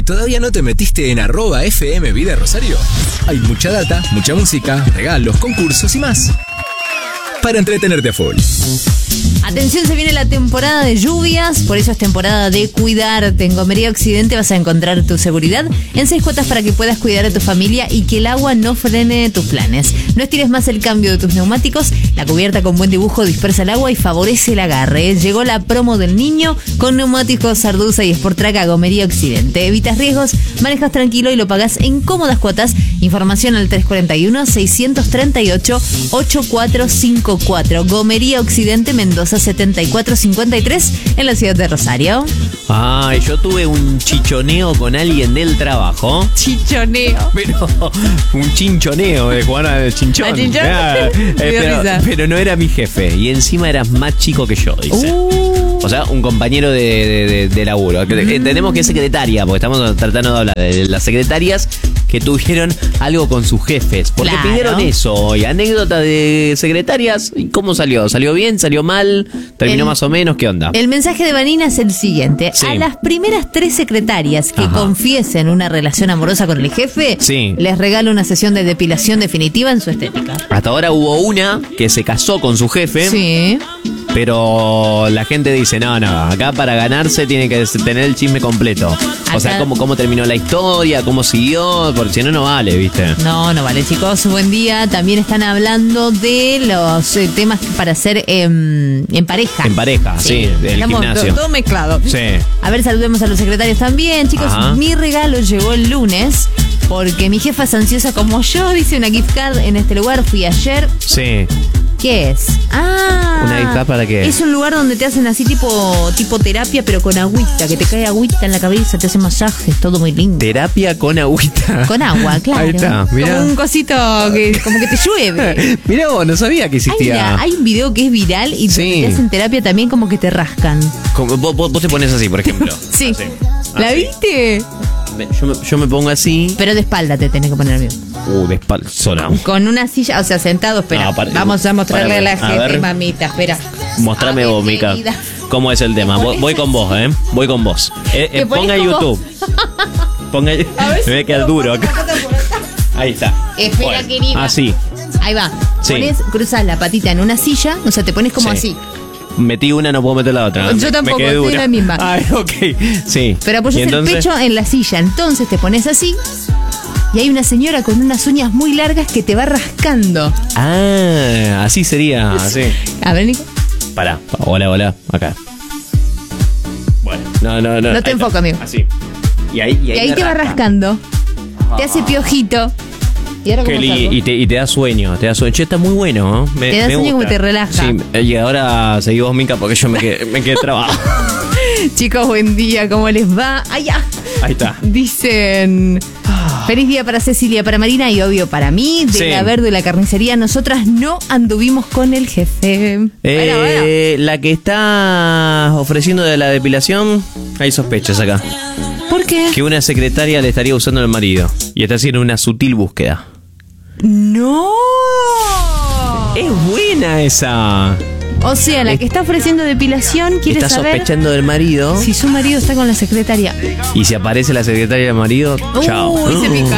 ¿Todavía no te metiste en @FM Vida Rosario? Hay mucha data, mucha música, regalos, concursos y más para entretenerte a full. Atención, se viene la temporada de lluvias, por eso es temporada de cuidarte. En Gomería Occidente vas a encontrar tu seguridad en 6 cuotas para que puedas cuidar a tu familia y que el agua no frene tus planes. No estires más el cambio de tus neumáticos, la cubierta con buen dibujo dispersa el agua y favorece el agarre. Llegó la promo del niño con neumáticos Sardusa y Sportrack a Gomería Occidente. Evitas riesgos, manejas tranquilo y lo pagás en cómodas cuotas. Información al 341-638-8454. Gomería Occidente, Mendoza 7453 en la ciudad de Rosario. Ay, yo tuve un chichoneo con alguien del trabajo. Chichoneo. Pero un chinchoneo de jugar al chinchón. ¿Al chinchón? Pero no era mi jefe. Y encima eras más chico que yo, dice. O sea, un compañero de laburo. Entendemos que es secretaria, porque estamos tratando de hablar de las secretarias que tuvieron algo con sus jefes. Porque Claro. pidieron eso hoy. Anécdota de secretarias. ¿Y cómo salió? ¿Salió bien? ¿Salió mal? ¿Terminó más o menos? ¿Qué onda? El mensaje de Vanina es el siguiente. Sí. A las primeras 3 secretarias que confiesen una relación amorosa con el jefe, Sí. les regalo una sesión de depilación definitiva en su estética. Hasta ahora hubo una que se casó con su jefe. Sí. Pero la gente dice, no, acá para ganarse tiene que tener el chisme completo. O sea, Acá- cómo terminó la historia, cómo siguió, porque si no, no vale, ¿viste? No vale, chicos. Buen día. También están hablando de los temas para hacer en pareja. En pareja, sí, del Estamos gimnasio. todo mezclado. Sí. A ver, saludemos a los secretarios también, chicos. Ajá. Mi regalo llegó el lunes porque mi jefa es ansiosa como yo. Dice una gift card en este lugar. Fui ayer. Sí. ¿Qué es? ¿Una gift card para qué? Es un lugar donde te hacen así tipo terapia, pero con agüita, que te cae agüita en la cabeza, te hacen masajes, todo muy lindo. Terapia con agüita. Con agua, claro. Ahí está, mirá. Como un cosito que como que te llueve. Mirá vos, no sabía que existía. Hay un video que es viral y Sí. te hacen terapia también como que te rascan. Vos te pones así, por ejemplo. Sí. Así. ¿La Así. viste? Yo me pongo así. Pero de espalda te tenés que poner bien. De espalda. Sola. Con una silla, o sea, sentado, espera. No, Vamos a mostrarle a la a gente, ver. mamita, espera. Mostrame A ver, vos, Mica. querida. ¿Cómo es el tema? Voy con vos, ¿eh? Voy con vos. ¿Te pones Ponga como? YouTube. Ponga. A ver Me si voy a quedar puedo duro acá. pasar por acá. Ahí está. Espera, Bueno, querida. así. Ahí va. Sí. Cruzas la patita en una silla, o sea, te pones como Sí. así. Metí una, no puedo meter la otra. Yo tampoco, me quedé estoy dura. en la misma. Ay, ok. Sí. Pero apoyas ¿Y entonces? el pecho en la silla, entonces te pones así. Y hay una señora con unas uñas muy largas que te va rascando. Ah, así sería. Así. A ver, Nico. Pará. Hola. Acá. Bueno. No. No te ahí está. enfoca, amigo. Así. Y ahí Y me te va rasca. rascando. Te hace piojito. ¿Y ahora Qué cómo li- salgo? y te da sueño, Che, está muy bueno, ¿no? Te da sueño gusta. como te relaja. Sí, y ahora seguí vos, Mica, porque yo me quedé trabado. Chicos, buen día, ¿cómo les va? ¡Ay, ya! Ahí está. Dicen... Feliz día para Cecilia, para Marina y obvio para mí. De Sí. la Verde y la carnicería, nosotras no anduvimos con el jefe. Bueno. La que está ofreciendo de la depilación, hay sospechas acá. ¿Por qué? Que una secretaria le estaría usando al marido y está haciendo una sutil búsqueda. ¡No! Es buena esa. O sea, la que está ofreciendo depilación quiere Está saber sospechando del marido si su marido está con la secretaria. y si aparece la secretaria del marido, chao. Uy, se me